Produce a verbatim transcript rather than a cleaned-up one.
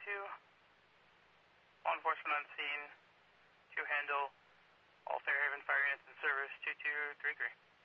two. Law enforcement on scene to handle all Fairhaven fire units in service two two three three.